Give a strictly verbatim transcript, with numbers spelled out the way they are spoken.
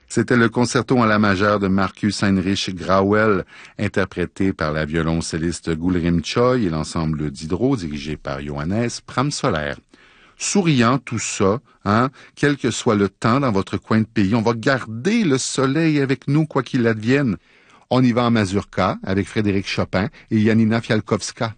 C'était le concerto en la majeure de Marcus Heinrich Grauel, interprété par la violoncelliste Gulrim Choi et l'ensemble Diderot, dirigé par Johannes Pramsoller. Souriant tout ça, hein, quel que soit le temps dans votre coin de pays, on va garder le soleil avec nous quoi qu'il advienne. On y va en mazurka avec Frédéric Chopin et Janina Fialkowska.